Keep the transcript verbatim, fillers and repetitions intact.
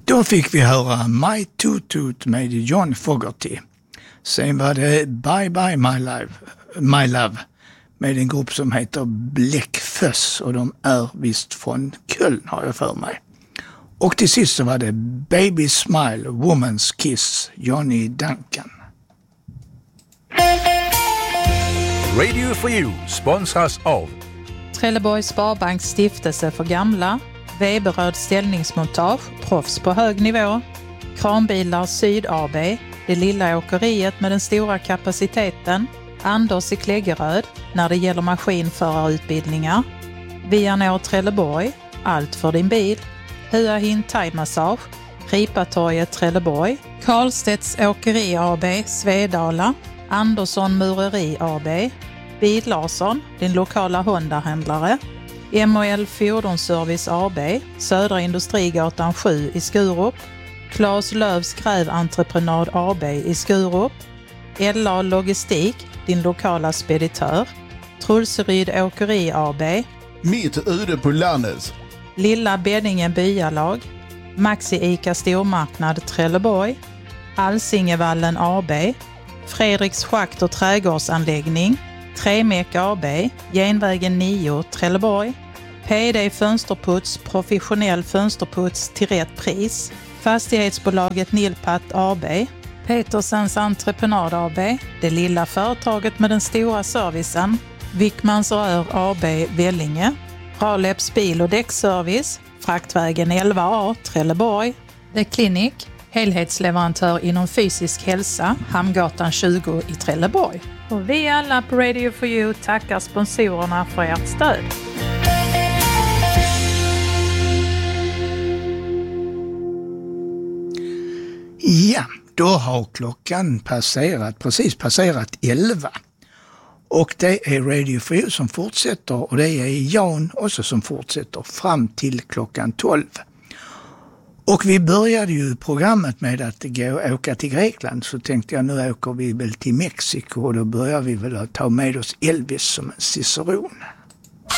Då fick vi höra My Toot Toot med John Fogerty. Sen var det Bye Bye My Love, My Love med en grupp som heter Bläckföss och de är visst från Köln har jag för mig. Och till sist så var det Baby Smile, Woman's Kiss, Johnny Duncan. Radio for You sponsras av Trelleborgs Sparbanks stiftelse för gamla, Weberöd ställningsmontage, proffs på hög nivå, Kranbilar Syd A B, det lilla åkeriet med den stora kapaciteten, Anders i Kläggeröd när det gäller maskinförarutbildningar, Vianor Trelleborg, allt för din bil, Hua Hin Thai Massage, Ripatorget Trelleborg, Karlstedts Åkeri A B, Svedala, Andersson Mureri A B, Bil Larsson, din lokala Honda-händlare, M och L Fordonsservice A B, Södra Industrigatan sju i Skurup, Claes Lövs Gräventreprenad A B i Skurup, L A Logistik, din lokala speditör, Trulseryd Åkeri A B, Mitt ute på landet, Lilla Beddinge Byalag, Maxi Ica Stormarknad Trelleborg, Alsingevallen A B, Fredriks Schakt och trädgårdsanläggning, Tremek A B, Genvägen nio Trelleborg, P D Fönsterputs, professionell fönsterputs till rätt pris, Fastighetsbolaget Nilpat A B, Petersens Entreprenad A B, det lilla företaget med den stora servicen, Wickmans Rör A B Vellinge, Raleps bil- och däckservice, Fraktvägen elva A Trelleborg, The Clinic, helhetsleverantör inom fysisk hälsa, Hamngatan tjugo i Trelleborg. Och vi alla på Radio for You tackar sponsorerna för ert stöd. Ja, då har klockan passerat, precis passerat elva. Och det är Radio for You som fortsätter och det är Jan också som fortsätter fram till klockan tolv. Och vi började ju programmet med att gå åka till Grekland, så tänkte jag nu åker vi väl till Mexiko och då börjar vi väl att ta med oss Elvis som en ciceron.